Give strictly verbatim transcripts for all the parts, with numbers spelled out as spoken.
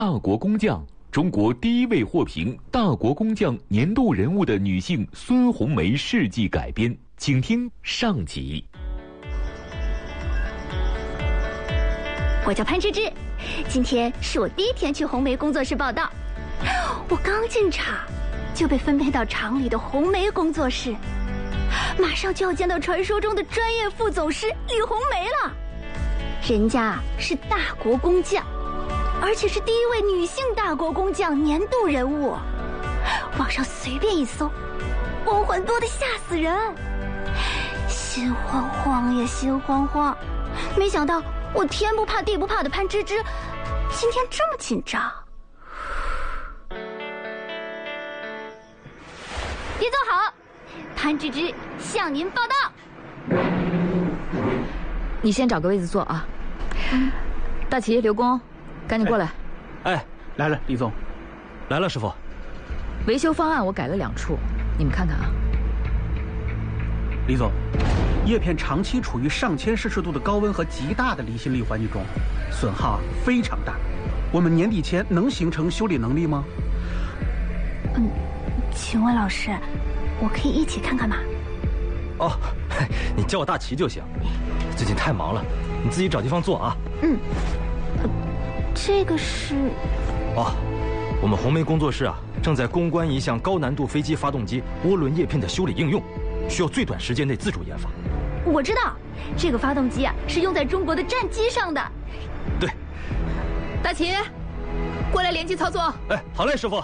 大国工匠，中国第一位获评大国工匠年度人物的女性孙红梅事迹改编，请听上集。 我叫潘芝芝，今天是我第一天去红梅工作室报道。我刚进厂，就被分配到厂里的红梅工作室，马上就要见到传说中的专业副总师李红梅了。人家是大国工匠，而且是第一位女性大国工匠年度人物。网上随便一搜，光环多得吓死人，心慌慌呀心慌慌。没想到我天不怕地不怕的潘芝芝，今天这么紧张。别坐好，潘芝芝向您报道。 你先找个位子坐啊。嗯、大齐、刘工，赶紧过来。 哎，哎来了，李总。来了，师傅。 维修方案我改了两处，你们看看啊。 李总，叶片长期处于上千摄氏度的高温和极大的离心力环境中，损耗非常大。我们年底前能形成修理能力吗？ 嗯，请问老师，我可以一起看看吗？ 哦，你叫我大齐就行。最近太忙了，你自己找地方坐啊。 嗯，呃、这个是…… 哦，我们红梅工作室啊，正在攻关一项高难度飞机发动机涡轮叶片的修理应用，需要最短时间内自主研发。 我知道，这个发动机啊是用在中国的战机上的。 对。 大齐，过来联机操作。 哎，好嘞，师傅。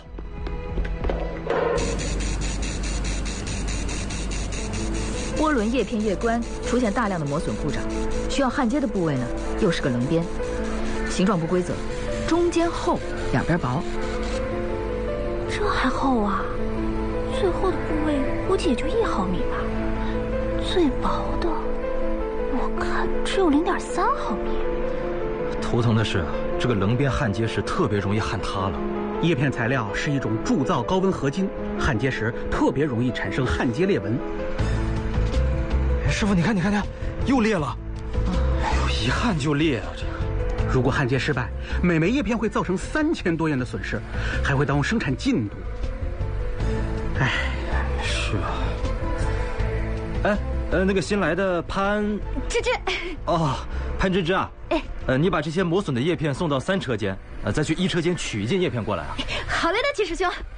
涡轮叶片叶冠出现大量的磨损故障，需要焊接的部位呢又是个棱边，形状不规则，中间厚，两边薄。 这还厚啊？最厚的部位估计也就一毫米吧，最薄的我看只有零点三毫米。 头疼的是，这个棱边焊接时特别容易焊塌了。 叶片材料是一种铸造高温合金，焊接时特别容易产生焊接裂纹。 师傅，你看，你看，看，又裂了！哎呦，一焊就裂啊！这个， 如果焊接失败，每枚叶片会造成三千多元的损失，还会耽误生产进度。哎， 是啊。哎，呃，那个新来的潘芝芝。 哦，潘芝芝啊。 哎， 呃，你把这些磨损的叶片送到三车间，呃，再去一车间取一件叶片过来啊。 好嘞，大齐师兄。